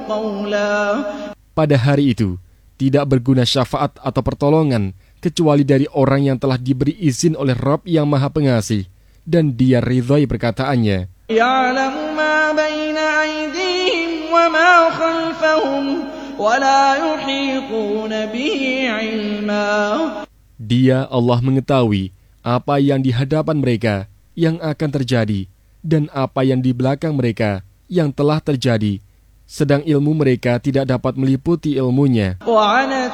قولا. Pada hari itu, tidak berguna syafaat atau pertolongan kecuali dari orang yang telah diberi izin oleh Rabb yang Maha Pengasih, dan Dia ridhai perkataannya. يعلم ما بين أيديهم وما خلفهم ولا يحيطون به علما. Dia Allah mengetahui apa yang di hadapan mereka yang akan terjadi dan apa yang di belakang mereka yang telah terjadi, sedang ilmu mereka tidak dapat meliputi ilmunya.